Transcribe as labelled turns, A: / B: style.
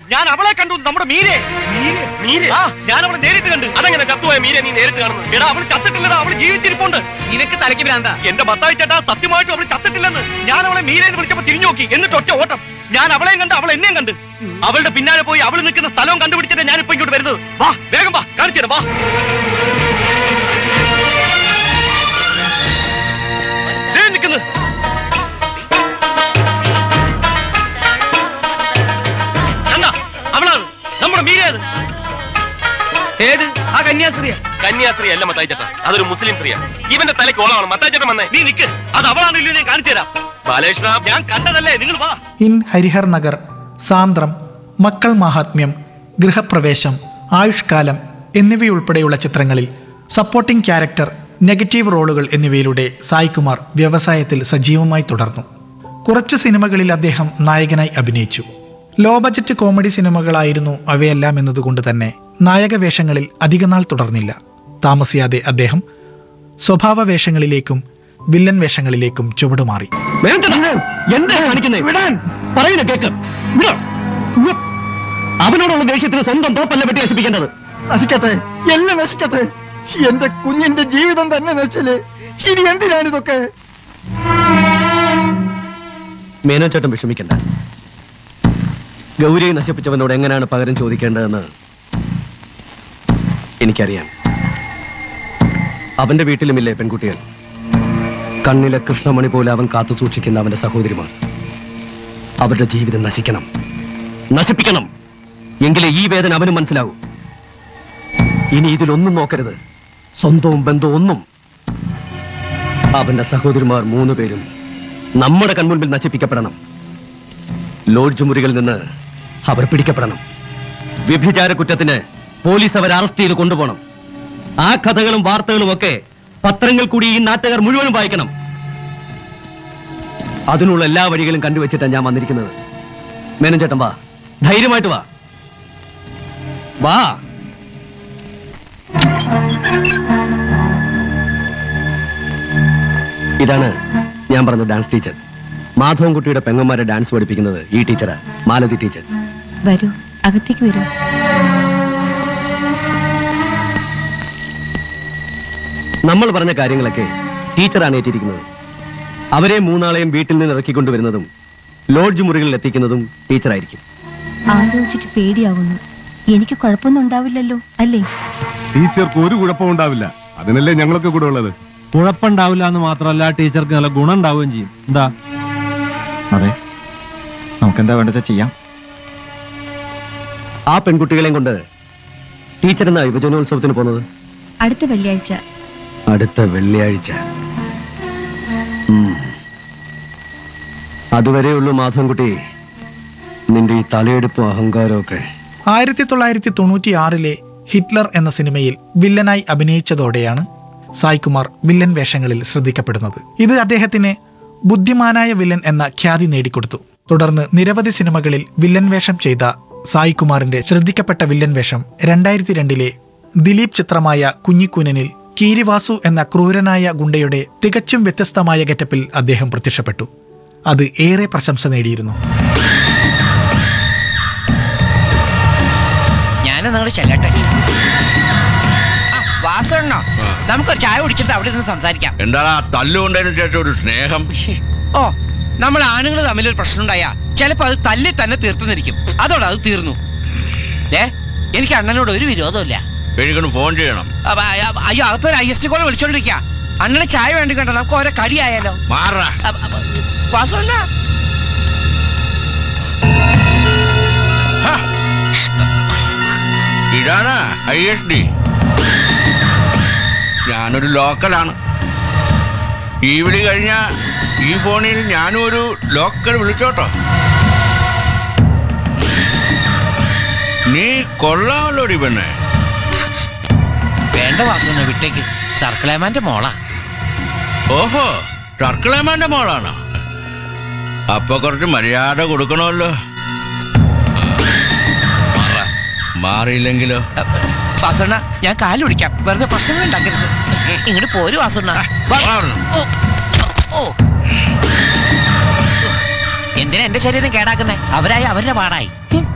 A: ഞാൻ അവളെ കണ്ടു, നമ്മുടെ മീരെ. ഞാൻ അവളെ നേരിട്ട് കണ്ടു.
B: അതെങ്ങനെ ചത്തുപോയ മീരെ നീ നേരിട്ട് കാണുന്നു?
A: എടാ, അവള് ചത്തിട്ടില്ലടാ, അവള് ജീവിച്ചിരിപ്പുണ്ട്.
B: നിനക്ക് തലയ്ക്ക് ഭ്രാന്താ?
A: എന്റെ ഭർത്താവ് ചേട്ടാ, സത്യമായിട്ടും അവള് ചത്തിട്ടില്ലെന്ന്. ഞാൻ അവളെ മീരേന്ന് വിളിച്ചപ്പോ തിരിഞ്ഞു നോക്കി, എന്നിട്ട് ഒറ്റ ഓട്ടം. ഞാൻ അവളെയും കണ്ട്, അവൾ എന്നെയും കണ്ട്. അവളുടെ പിന്നാലെ പോയി അവള് നിൽക്കുന്ന സ്ഥലവും കണ്ടുപിടിച്ചിട്ട് ഞാൻ ഇപ്പൊ ഇങ്ങോട്ട് വരുന്നത്. വാ, വേഗം വാ, കാണിച്ചു തരാം, വാ. നിൽക്കുന്നത് എന്താ? അവളാണ് നമ്മുടെ മീരേത്.
B: ഏത്? ആ കന്യാസ്ത്രീ അല്ല മത്തായി ചേട്ടാ, അതൊരു മുസ്ലിം സ്ത്രീയാ. ഇവന്റെ തലയ്ക്ക് ഓളമാണ്. മത്തായി ചേട്ടൻ വന്നേ.
A: നീ നിക്ക്, അത് അവളാണല്ലോ, ഞാൻ കാണിച്ചു തരാം.
B: ബാലകൃഷ്ണ,
A: ഞാൻ കണ്ടതല്ലേ, നിങ്ങൾ വാ.
C: ഇൻ ഹരിഹർ നഗർ, സാന്ദ്രം, മക്കൾ മാഹാത്മ്യം, ഗൃഹപ്രവേശം, ആയുഷ്കാലം എന്നിവയുൾപ്പെടെയുള്ള ചിത്രങ്ങളിൽ സപ്പോർട്ടിംഗ് ക്യാരക്ടർ, നെഗറ്റീവ് റോളുകൾ എന്നിവയിലൂടെ സായികുമാർ വ്യവസായത്തിൽ സജീവമായി തുടർന്നു. കുറച്ച് സിനിമകളിൽ അദ്ദേഹം നായകനായി അഭിനയിച്ചു. ലോ ബജറ്റ് കോമഡി സിനിമകളായിരുന്നു അവയെല്ലാം എന്നതുകൊണ്ട് തന്നെ നായക വേഷങ്ങളിൽ അധികനാൾ തുടർന്നില്ല. താമസിയാതെ അദ്ദേഹം സ്വഭാവ വേഷങ്ങളിലേക്കും വില്ലൻ വേഷങ്ങളിലേക്കും ചുവടുമാറി.
B: അവനോടുള്ള ദേഷ്യത്തിന് സ്വന്തം തോപ്പല്ല വെട്ടി നശിപ്പിക്കേണ്ടത്.
D: നശിക്കട്ടെ, എല്ലാം നശിക്കട്ടെ. എന്റെ കുഞ്ഞിന്റെ ജീവിതം തന്നെ നശിച്ചല്ലേ. ഇനി എന്തിനാണിതൊക്കെ?
B: മേനോ ചേട്ടൻ വിഷമിക്കണ്ട. ഗൗരിയെ നശിപ്പിച്ചവനോട് എങ്ങനെയാണ് പകരം ചോദിക്കേണ്ടതെന്ന് എനിക്കറിയാം. അവന്റെ വീട്ടിലുമില്ലേ പെൺകുട്ടികൾ? കണ്ണിലെ കൃഷ്ണമണി പോലെ അവൻ കാത്തു സൂക്ഷിക്കുന്ന അവന്റെ സഹോദരിമാർ. അവരുടെ ജീവിതം നശിക്കണം, നശിപ്പിക്കണം. എങ്കിലേ ഈ വേദന അവനും മനസ്സിലാവൂ. ഇനി ഇതിലൊന്നും നോക്കരുത്, സ്വന്തവും ബന്ധവും ഒന്നും. അവന്റെ സഹോദരിമാർ 3 പേരും നമ്മുടെ കൺമുൻപിൽ നശിപ്പിക്കപ്പെടണം. ലോഡ്ജ് മുറികളിൽ നിന്ന് അവർ പിടിക്കപ്പെടണം. വ്യഭിചാര കുറ്റത്തിന് പോലീസ് അവരെ അറസ്റ്റ് ചെയ്ത് കൊണ്ടുപോകണം. ആ കഥകളും വാർത്തകളും ഒക്കെ പത്രങ്ങൾ കൂടി ഈ നാട്ടുകാർ മുഴുവനും വായിക്കണം. അതിനുള്ള എല്ലാ വഴികളും കണ്ടുവച്ചിട്ടാണ് ഞാൻ വന്നിരിക്കുന്നത്. മേനൻ ചേട്ടൻ വാ, ധൈര്യമായിട്ട് വാ, വാ. ഇതാണ് ഞാൻ പറഞ്ഞ ഡാൻസ് ടീച്ചർ. മാധവൻകുട്ടിയുടെ പെങ്ങന്മാരെ ഡാൻസ് പഠിപ്പിക്കുന്നത് ഈ ടീച്ചറാ, മാലതി ടീച്ചർ.
E: വരൂ, അകത്തേക്ക് വരൂ.
B: നമ്മൾ പറഞ്ഞ കാര്യങ്ങളൊക്കെ ടീച്ചറാണ് ഏറ്റിരിക്കുന്നത്. അവരെ 3 ആളെയും വീട്ടിൽ നിന്ന് ഇറക്കിക്കൊണ്ടുവരുന്നതും ലോഡ്ജ് മുറികളിൽ എത്തിക്കുന്നതും ടീച്ചറായിരിക്കും.
E: ആലോചിച്ചിട്ട് പേടിയാവുന്നു. എനിക്ക് കുഴപ്പമൊന്നും ഉണ്ടാവില്ലല്ലോ അല്ലേ?
F: ടീച്ചർക്ക് ഒരു കുഴപ്പവും ഉണ്ടാവില്ല. അതിനല്ലേ ഞങ്ങളൊക്കെ കൂടെ ഉള്ളത്.
G: കുഴപ്പമുണ്ടാവില്ല എന്ന് മാത്രമല്ല, ടീച്ചർക്ക് നല്ല ഗുണം ഉണ്ടാവുകയും ചെയ്യും. എന്താ?
D: അതെ, നമുക്കെന്താ വേണ്ടത് ചെയ്യാം.
B: ആ പെൺകുട്ടികളെയും കൊണ്ട് ടീച്ചർ എന്നാ യുവജനോത്സവത്തിന് പോകുന്നത്?
E: അടുത്ത വെള്ളിയാഴ്ച.
B: അടുത്ത വെള്ളിയാഴ്ച. അതുവരെയുള്ളൂ മാധവൻകുട്ടി നിന്റെ ഈ തലയെടുപ്പും അഹങ്കാരവും ഒക്കെ.
C: 1996 ഹിറ്റ്ലർ എന്ന സിനിമയിൽ വില്ലനായി അഭിനയിച്ചതോടെയാണ് സായികുമാർ വില്ലൻ വേഷങ്ങളിൽ ശ്രദ്ധിക്കപ്പെടുന്നത്. ഇത് അദ്ദേഹത്തിന് ബുദ്ധിമാനായ വില്ലൻ എന്ന ഖ്യാതി നേടിക്കൊടുത്തു. തുടർന്ന് നിരവധി സിനിമകളിൽ വില്ലൻ വേഷം ചെയ്ത സായികുമാറിന്റെ ശ്രദ്ധിക്കപ്പെട്ട വില്ലൻ വേഷം 2002 ദിലീപ് ചിത്രമായ കുഞ്ഞിക്കൂനനിൽ കീരിവാസു എന്ന ക്രൂരനായ ഗുണ്ടയുടെ തികച്ചും വ്യത്യസ്തമായ ഗെറ്റപ്പിൽ അദ്ദേഹം പ്രത്യക്ഷപ്പെട്ടു. അത് ഏറെ പ്രശംസ നേടിയിരുന്നു.
H: വാസണ്ണോ, നമുക്കൊരു ചായ കുടിച്ചിട്ട് അവിടെ നിന്ന് സംസാരിക്കാം.
I: എന്താ തല്ലുകൊണ്ടതിന് ശേഷം ഒരു സ്നേഹം?
H: ഓ, നമ്മൾ ആണുങ്ങൾ തമ്മിലൊരു പ്രശ്നം ഉണ്ടായാ ചിലപ്പോ അത് തല്ലി തന്നെ തീർത്തുന്നിരിക്കും. അതോടെ അത് തീർന്നു. എനിക്ക് അണ്ണനോട് ഒരു വിരോധമില്ല.
I: എനിക്കൊന്ന് ഫോൺ ചെയ്യണം.
H: അയ്യോ, അകത്തൊരു IST കോൾ വിളിച്ചോണ്ടിരിക്ക. അണ്ണന് ചായ വേണ്ടി കണ്ട നമുക്ക് ഓരോ കടിയായാലോ? വാസണ്ണ,
I: ഇതാണ് ISD. ഞാനൊരു ലോക്കലാണ്. ഈ വിളി കഴിഞ്ഞ ഈ ഫോണിൽ ഞാനും ഒരു ലോക്കൽ വിളിച്ചോട്ടോ. നീ കൊള്ളാമല്ലോടി പെണ്ണെ.
H: വേണ്ട വാസണ്ണ, വിട്ടേക്ക്. സർക്കിളേമാന്റെ മോളാ.
I: ഓഹോ, സർക്കിളേമാന്റെ മോളാണോ? അപ്പൊ കുറച്ച് മര്യാദ കൊടുക്കണമല്ലോ. മാറിയില്ലെങ്കിലോ?
H: വാസണ്ണ, ഞാൻ കാല് പിടിക്കാം. വെറുതെ പ്രശ്നങ്ങൾ ഉണ്ടാക്കരുത്. ഇങ്ങോട്ട് പോരു വാസണ്ണ. എന്തിനാ എന്റെ ശരീരം കേടാക്കുന്നേ? അവരായി അവരുടെ പാടായി.